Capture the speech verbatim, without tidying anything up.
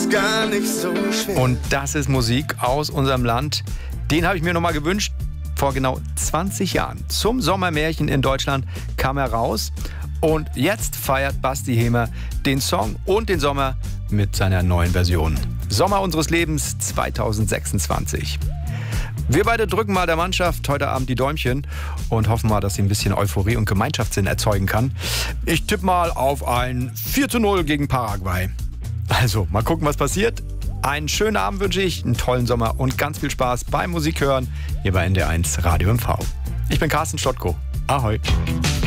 ist gar nicht so schwer. Und das ist Musik aus unserem Land. Den habe ich mir noch mal gewünscht. Vor genau zwanzig Jahren. Zum Sommermärchen in Deutschland kam er raus. Und jetzt feiert Basti Hemer den Song und den Sommer mit seiner neuen Version. Sommer unseres Lebens zweitausendsechsundzwanzig. Wir beide drücken mal der Mannschaft heute Abend die Däumchen und hoffen mal, dass sie ein bisschen Euphorie und Gemeinschaftssinn erzeugen kann. Ich tippe mal auf ein vier zu null gegen Paraguay. Also, mal gucken, was passiert. Einen schönen Abend wünsche ich, einen tollen Sommer und ganz viel Spaß beim Musik hören hier bei N D R eins Radio M V. Ich bin Carsten Stottko. Ahoi.